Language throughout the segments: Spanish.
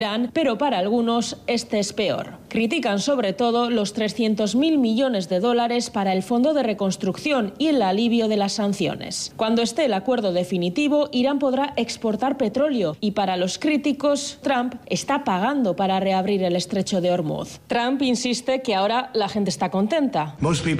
pero para algunos este es peor. Critican sobre todo los 300.000 millones de dólares para el Fondo de Reconstrucción y el alivio de las sanciones. Cuando esté el acuerdo definitivo, Irán podrá exportar petróleo y para los críticos, Trump está pagando para reabrir el estrecho de Hormuz. Trump insiste que ahora la gente está contenta.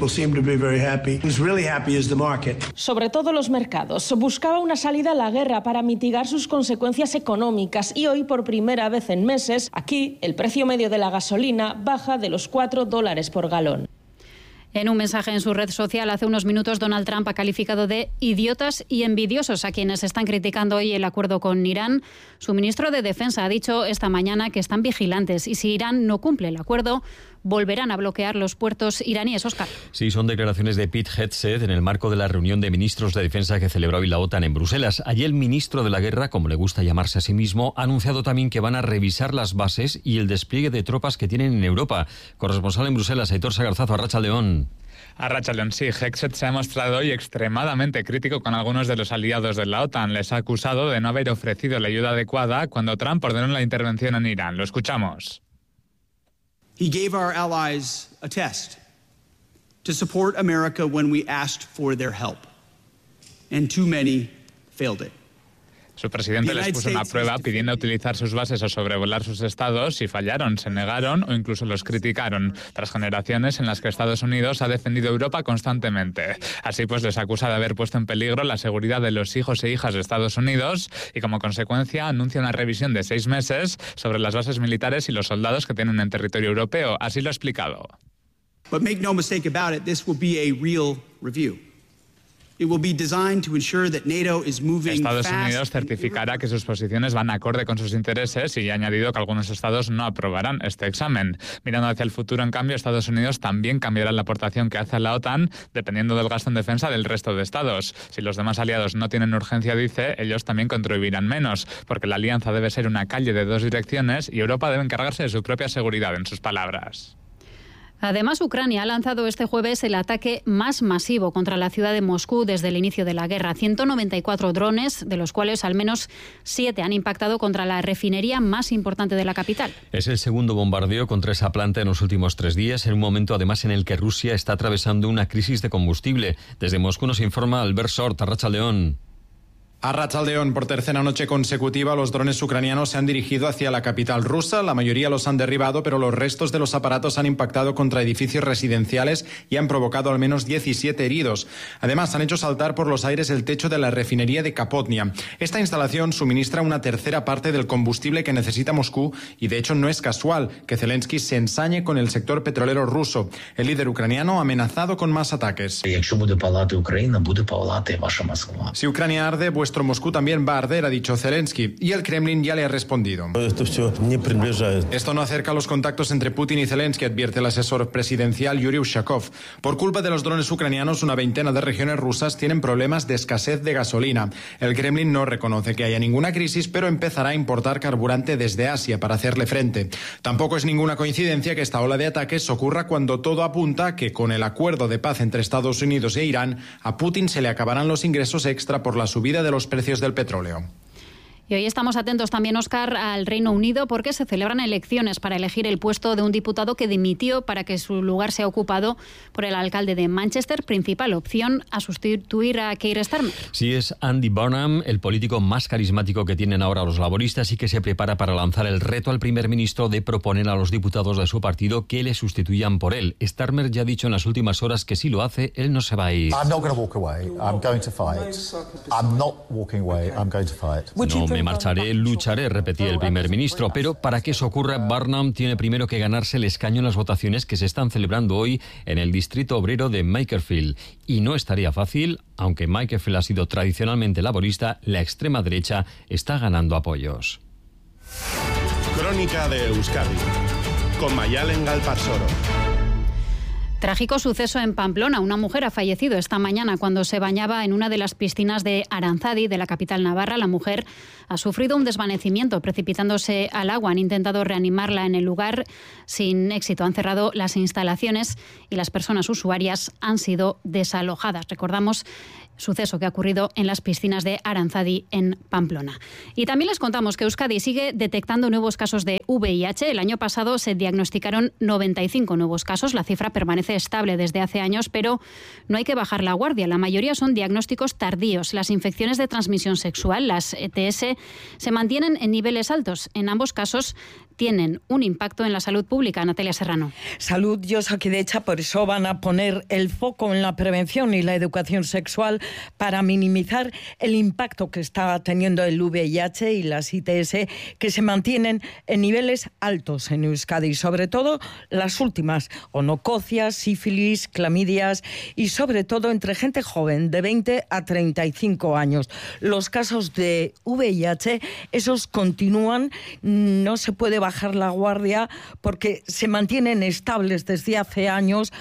Sobre todo los mercados. Buscaba una salida a la guerra para mitigar sus consecuencias económicas y hoy por primera vez en meses, aquí el precio medio de la gasolina baja de los $4 por galón. En un mensaje en su red social hace unos minutos, Donald Trump ha calificado de idiotas y envidiosos a quienes están criticando hoy el acuerdo con Irán. Su ministro de Defensa ha dicho esta mañana que están vigilantes y si Irán no cumple el acuerdo, volverán a bloquear los puertos iraníes. Óscar. Sí, son declaraciones de Pete Hegseth en el marco de la reunión de ministros de Defensa que celebró hoy la OTAN en Bruselas. Allí el ministro de la Guerra, como le gusta llamarse a sí mismo, ha anunciado también que van a revisar las bases y el despliegue de tropas que tienen en Europa. Corresponsal en Bruselas, Aitor Sagarzazo, Arratsaldeón. Arratsaldeón, sí, Hegseth se ha mostrado hoy extremadamente crítico con algunos de los aliados de la OTAN. Les ha acusado de no haber ofrecido la ayuda adecuada cuando Trump ordenó la intervención en Irán. Lo escuchamos. He gave our allies a test to support America when we asked for their help, and too many failed it. Su presidente les puso una prueba pidiendo utilizar sus bases o sobrevolar sus estados y fallaron, se negaron o incluso los criticaron, tras generaciones en las que Estados Unidos ha defendido a Europa constantemente. Así pues les acusa de haber puesto en peligro la seguridad de los hijos e hijas de Estados Unidos y como consecuencia anuncia una revisión de 6 meses sobre las bases militares y los soldados que tienen en territorio europeo. Así lo ha explicado. But make no mistake about it, this will be a real review. Estados Unidos certificará que sus posiciones van acorde con sus intereses y ha añadido que algunos estados no aprobarán este examen. Mirando hacia el futuro, en cambio, Estados Unidos también cambiará la aportación que hace a la OTAN dependiendo del gasto en defensa del resto de estados. Si los demás aliados no tienen urgencia, dice, ellos también contribuirán menos, porque la alianza debe ser una calle de 2 direcciones y Europa debe encargarse de su propia seguridad, en sus palabras. Además, Ucrania ha lanzado este jueves el ataque más masivo contra la ciudad de Moscú desde el inicio de la guerra. 194 drones, de los cuales al menos 7 han impactado contra la refinería más importante de la capital. Es el segundo bombardeo contra esa planta en los últimos 3 días, en un momento además en el que Rusia está atravesando una crisis de combustible. Desde Moscú nos informa Albert Sort, Arratsaldeón. Arratsaldeón, por tercera noche consecutiva, los drones ucranianos se han dirigido hacia la capital rusa. La mayoría los han derribado, pero los restos de los aparatos han impactado contra edificios residenciales y han provocado al menos 17 heridos. Además, han hecho saltar por los aires el techo de la refinería de Kapotnia. Esta instalación suministra una tercera parte del combustible que necesita Moscú y, de hecho, no es casual que Zelensky se ensañe con el sector petrolero ruso. El líder ucraniano ha amenazado con más ataques. Si Ucrania arde, vuestro Moscú también va a arder, ha dicho Zelensky, y el Kremlin ya le ha respondido. Esto no acerca los contactos entre Putin y Zelensky, advierte el asesor presidencial Yuri Ushakov. Por culpa de los drones ucranianos, una veintena de regiones rusas tienen problemas de escasez de gasolina. El Kremlin no reconoce que haya ninguna crisis, pero empezará a importar carburante desde Asia para hacerle frente. Tampoco es ninguna coincidencia que esta ola de ataques ocurra cuando todo apunta a que con el acuerdo de paz entre Estados Unidos e Irán, a Putin se le acabarán los ingresos extra por la subida de los precios del petróleo. Y hoy estamos atentos también, Óscar, al Reino Unido porque se celebran elecciones para elegir el puesto de un diputado que dimitió para que su lugar sea ocupado por el alcalde de Manchester, principal opción a sustituir a Keir Starmer. Sí, es Andy Burnham, el político más carismático que tienen ahora los laboristas y que se prepara para lanzar el reto al primer ministro de proponer a los diputados de su partido que le sustituyan por él. Starmer ya ha dicho en las últimas horas que si lo hace, él no se va a ir. No me marcharé, lucharé, repetía el primer ministro. Pero para que eso ocurra, Burnham tiene primero que ganarse el escaño en las votaciones que se están celebrando hoy en el distrito obrero de Makerfield. Y no estaría fácil, aunque Makerfield ha sido tradicionalmente laborista, la extrema derecha está ganando apoyos. Crónica de Euskadi, con Mayalen Galparsoro. Trágico suceso en Pamplona. Una mujer ha fallecido esta mañana cuando se bañaba en una de las piscinas de Aranzadi, de la capital navarra. La mujer ha sufrido un desvanecimiento precipitándose al agua. Han intentado reanimarla en el lugar sin éxito. Han cerrado las instalaciones y las personas usuarias han sido desalojadas. Recordamos suceso que ha ocurrido en las piscinas de Aranzadi en Pamplona. Y también les contamos que Euskadi sigue detectando nuevos casos de VIH. El año pasado se diagnosticaron 95 nuevos casos. La cifra permanece estable desde hace años, pero no hay que bajar la guardia. La mayoría son diagnósticos tardíos. Las infecciones de transmisión sexual, las ETS, se mantienen en niveles altos. En ambos casos tienen un impacto en la salud pública. Natalia Serrano. Salud y Osakidetza, por eso van a poner el foco en la prevención y la educación sexual para minimizar el impacto que está teniendo el VIH y las ITS, que se mantienen en niveles altos en Euskadi, sobre todo las últimas, gonococias, sífilis, clamidias y sobre todo entre gente joven de 20 a 35 años. Los casos de VIH, esos continúan, no se puede bajar la guardia porque se mantienen estables desde hace años.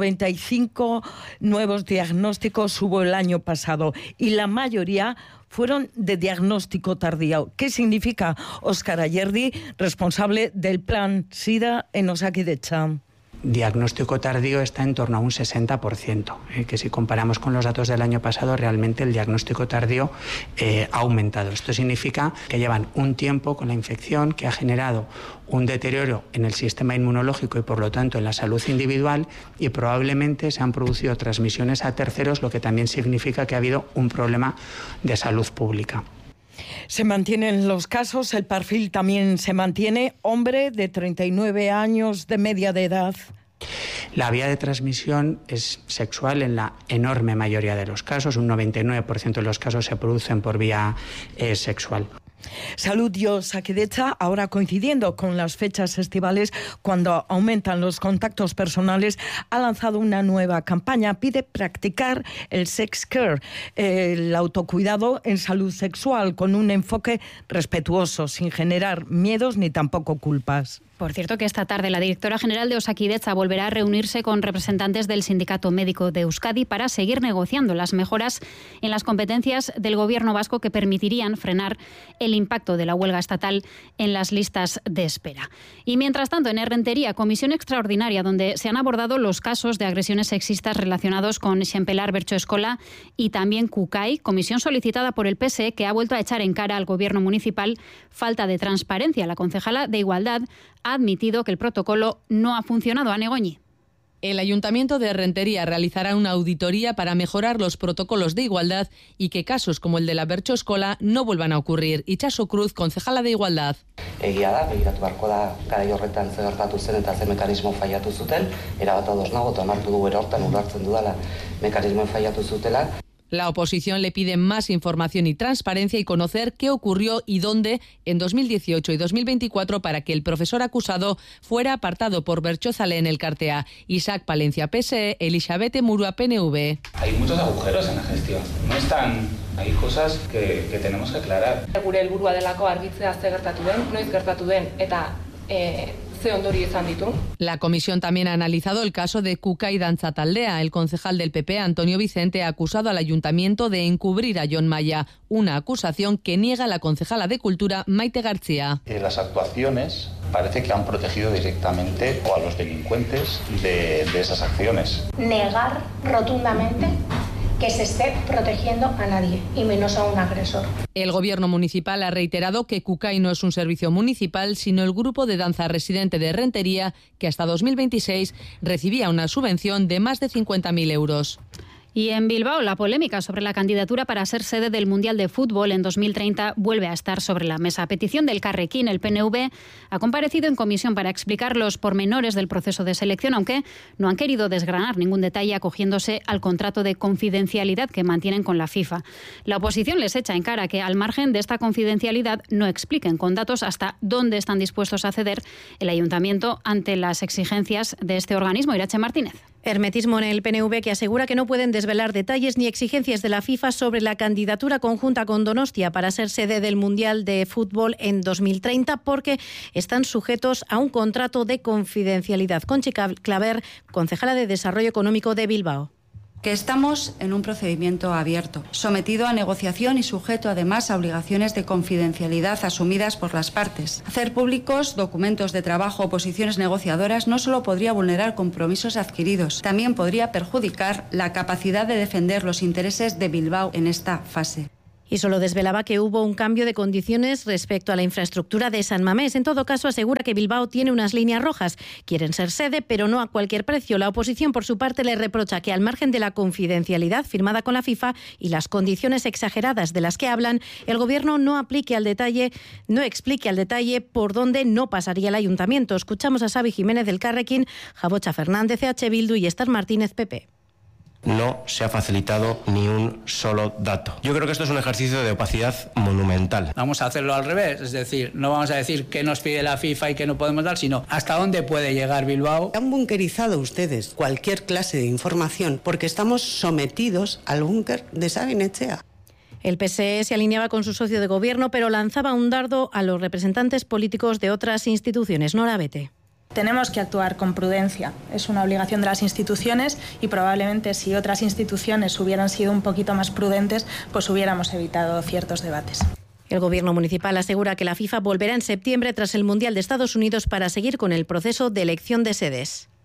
95 nuevos diagnósticos hubo el año pasado y la mayoría fueron de diagnóstico tardío. ¿Qué significa? Óscar Ayerdi, responsable del plan SIDA en Osakidetza. Diagnóstico tardío está en torno a un 60%, que si comparamos con los datos del año pasado, realmente el diagnóstico tardío ha aumentado. Esto significa que llevan un tiempo con la infección que ha generado un deterioro en el sistema inmunológico y por lo tanto en la salud individual, y probablemente se han producido transmisiones a terceros, lo que también significa que ha habido un problema de salud pública. Se mantienen los casos, el perfil también se mantiene, hombre de 39 años de media de edad. La vía de transmisión es sexual en la enorme mayoría de los casos, un 99% de los casos se producen por vía sexual. Salud y Osakidetza, ahora coincidiendo con las fechas estivales, cuando aumentan los contactos personales, ha lanzado una nueva campaña. Pide practicar el sex care, el autocuidado en salud sexual, con un enfoque respetuoso, sin generar miedos ni tampoco culpas. Por cierto, que esta tarde la directora general de Osakidetza volverá a reunirse con representantes del Sindicato Médico de Euskadi para seguir negociando las mejoras en las competencias del Gobierno vasco que permitirían frenar el impacto de la huelga estatal en las listas de espera. Y mientras tanto, en Errentería, comisión extraordinaria donde se han abordado los casos de agresiones sexistas relacionados con Xempelar Bertxoeskola y también Kukai, comisión solicitada por el PSE, que ha vuelto a echar en cara al Gobierno municipal falta de transparencia. La concejala de Igualdad ha admitido que el protocolo no ha funcionado. Ane Goñi. El Ayuntamiento de Errentería realizará una auditoría para mejorar los protocolos de igualdad y que casos como el de la Bertxoeskola no vuelvan a ocurrir. Itxaso Cruz, concejala de Igualdad. Egia da, begiratu beharko da garai horretan zer gertatu zen eta zer mekanismo fallatu zuten. Erabat ados nago, onartu dugu hortan ulertzen dudala mekanismoen fallatu zutela. La oposición le pide más información y transparencia y conocer qué ocurrió y dónde en 2018 y 2024 para que el profesor acusado fuera apartado por Bertxozale Elkartea. Isaac Palencia, PSE, Elizabeth Murua, PNV. Hay muchos agujeros en la gestión. No están... Hay cosas que tenemos que aclarar. Gure helburua delako argitzea ze gertatu den, noiz gertatu den eta ze ondorio izan ditu. La comisión también ha analizado el caso de Kukai Dantza Taldea. El concejal del PP, Antonio Vicente, ha acusado al ayuntamiento de encubrir a Jon Maya, una acusación que niega la concejala de Cultura, Maite García. Las actuaciones parece que han protegido directamente a los delincuentes de esas acciones. Negar rotundamente que se esté protegiendo a nadie, y menos a un agresor. El Gobierno municipal ha reiterado que Kukai no es un servicio municipal, sino el grupo de danza residente de Errentería, que hasta 2026 recibía una subvención de más de 50.000 euros. Y en Bilbao, la polémica sobre la candidatura para ser sede del Mundial de Fútbol en 2030 vuelve a estar sobre la mesa. A petición del Carrequín, el PNV ha comparecido en comisión para explicar los pormenores del proceso de selección, aunque no han querido desgranar ningún detalle acogiéndose al contrato de confidencialidad que mantienen con la FIFA. La oposición les echa en cara que, al margen de esta confidencialidad, no expliquen con datos hasta dónde están dispuestos a ceder el ayuntamiento ante las exigencias de este organismo. Irache Martínez. Hermetismo en el PNV, que asegura que no pueden desvelar detalles ni exigencias de la FIFA sobre la candidatura conjunta con Donostia para ser sede del Mundial de Fútbol en 2030 porque están sujetos a un contrato de confidencialidad. Conchi Claver, concejala de Desarrollo Económico de Bilbao. Que estamos en un procedimiento abierto, sometido a negociación y sujeto además a obligaciones de confidencialidad asumidas por las partes. Hacer públicos documentos de trabajo o posiciones negociadoras no solo podría vulnerar compromisos adquiridos, también podría perjudicar la capacidad de defender los intereses de Bilbao en esta fase. Y solo desvelaba que hubo un cambio de condiciones respecto a la infraestructura de San Mamés. En todo caso, asegura que Bilbao tiene unas líneas rojas. Quieren ser sede, pero no a cualquier precio. La oposición, por su parte, le reprocha que, al margen de la confidencialidad firmada con la FIFA y las condiciones exageradas de las que hablan, el Gobierno no explique al detalle por dónde no pasaría el Ayuntamiento. Escuchamos a Xavi Jiménez del Carrequín, Jabocha Fernández, EH Bildu y Esther Martínez, PP. No se ha facilitado ni un solo dato. Yo creo que esto es un ejercicio de opacidad monumental. Vamos a hacerlo al revés, es decir, no vamos a decir qué nos pide la FIFA y qué no podemos dar, sino hasta dónde puede llegar Bilbao. Han bunkerizado ustedes cualquier clase de información porque estamos sometidos al búnker de Sabin Etxea. El PSE se alineaba con su socio de gobierno, pero lanzaba un dardo a los representantes políticos de otras instituciones. Nora Bete. Tenemos que actuar con prudencia, es una obligación de las instituciones y probablemente si otras instituciones hubieran sido un poquito más prudentes, pues hubiéramos evitado ciertos debates. El Gobierno municipal asegura que la FIFA volverá en septiembre tras el Mundial de Estados Unidos para seguir con el proceso de elección de sedes.